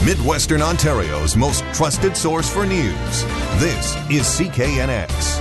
Midwestern Ontario's most trusted source for news. This is CKNX.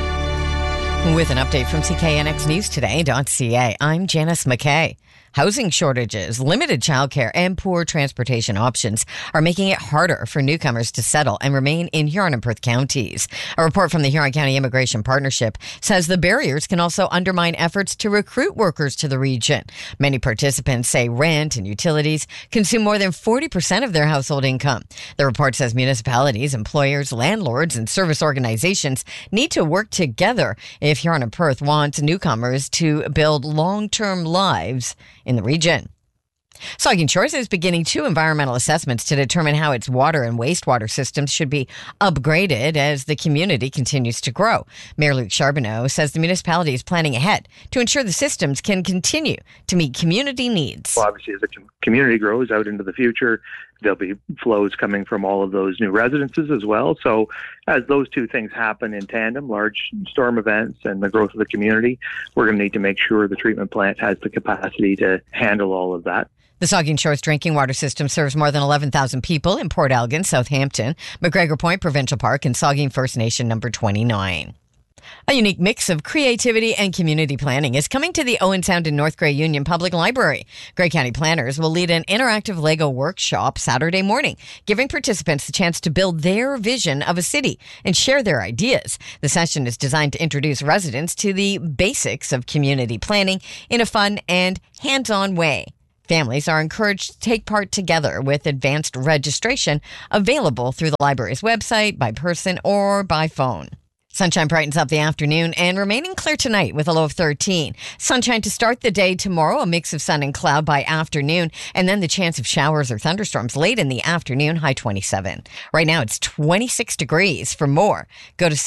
With an update from CKNXNewsToday.ca, I'm Janice McKay. Housing shortages, limited childcare, and poor transportation options are making it harder for newcomers to settle and remain in Huron and Perth counties. A report from the Huron County Immigration Partnership says the barriers can also undermine efforts to recruit workers to the region. Many participants say rent and utilities consume more than 40% of their household income. The report says municipalities, employers, landlords, and service organizations need to work together if Huron and Perth want newcomers to build long-term lives in the region. Saugeen Shores is beginning 2 environmental assessments to determine how its water and wastewater systems should be upgraded as the community continues to grow. Mayor Luc Charbonneau says the municipality is planning ahead to ensure the systems can continue to meet community needs. Well, obviously, as the community grows out into the future, there'll be flows coming from all of those new residences as well. So as those two things happen in tandem, large storm events and the growth of the community, we're going to need to make sure the treatment plant has the capacity to handle all of that. The Saugeen Shores drinking water system serves more than 11,000 people in Port Elgin, Southampton, McGregor Point Provincial Park, and Saugeen First Nation number 29. A unique mix of creativity and community planning is coming to the Owen Sound and North Grey Union Public Library. Grey County planners will lead an interactive Lego workshop Saturday morning, giving participants the chance to build their vision of a city and share their ideas. The session is designed to introduce residents to the basics of community planning in a fun and hands-on way. Families are encouraged to take part together with advanced registration available through the library's website, by person, or by phone. Sunshine brightens up the afternoon and remaining clear tonight with a low of 13. Sunshine to start the day tomorrow, a mix of sun and cloud by afternoon, and then the chance of showers or thunderstorms late in the afternoon, high 27. Right now it's 26 degrees. For more, go to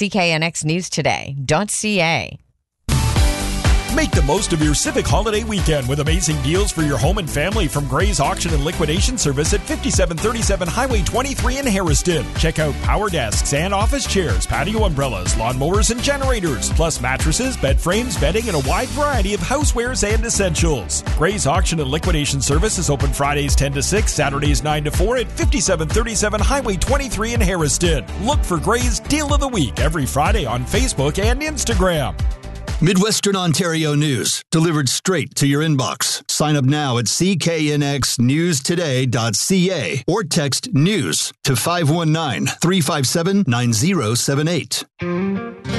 CKNXNewsToday.ca. Make the most of your Civic holiday weekend with amazing deals for your home and family from Gray's Auction and Liquidation Service at 5737 Highway 23 in Harriston. Check out power desks and office chairs, patio umbrellas, lawnmowers, and generators, plus mattresses, bed frames, bedding, and a wide variety of housewares and essentials. Gray's Auction and Liquidation Service is open Fridays 10 to 6, Saturdays 9 to 4 at 5737 Highway 23 in Harriston. Look for Gray's Deal of the Week every Friday on Facebook and Instagram. Midwestern Ontario news, delivered straight to your inbox. Sign up now at CKNXNewsToday.ca or text NEWS to 519-357-9078.